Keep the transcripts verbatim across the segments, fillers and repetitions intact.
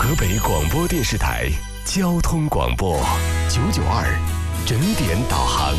河北广播电视台交通广播九九二整点导航。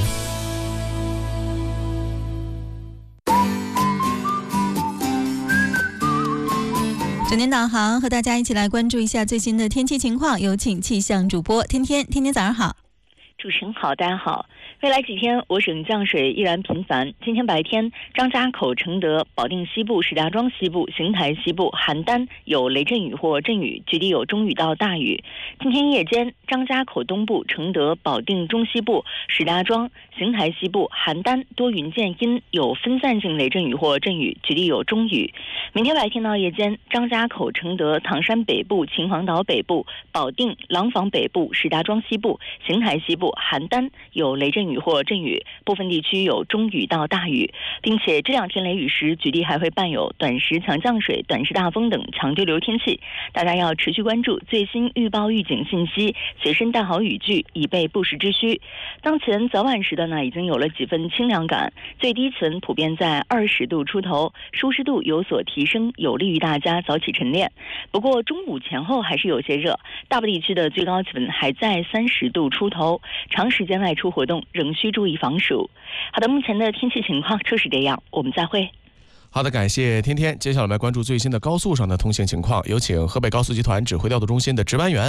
整点导航和大家一起来关注一下最新的天气情况，有请气象主播天天。天天早上好。 主持人好，大家好。未来几天我省降水依然频繁。今天白天，张家口、承德、保定西部、石家庄西部、邢台西部、邯郸有雷阵雨或阵雨，局地有中雨到大雨。今天夜间，张家口东部、承德、保定中西部、石家庄、邢台西部、邯郸多云见阴，有分散性雷阵雨或阵雨，局地有中雨。明天白天到夜间，张家口、承德、唐山北部、秦皇岛北部、保定、廊坊北部、石家庄西部、邢台西部、邯郸有雷阵雨或阵雨，部分地区有中雨到大雨，并且这两天雷雨时，局地还会伴有短时强降水、短时大风等强对流天气。大家要持续关注最新预报预警信息，随身带好雨具，以备不时之需。当前早晚时的呢，已经有了几分清凉感，最低气温普遍在二十度出头，舒适度有所提升，有利于大家早起晨练。不过中午前后还是有些热，大部地区的最高气温还在三十度出头，长时间外出活动仍需注意防暑。好的，目前的天气情况就是这样，我们再会。 好的，感谢天天。接下来我们来关注最新的高速上的通行情况，有请河北高速集团指挥调度中心的值班员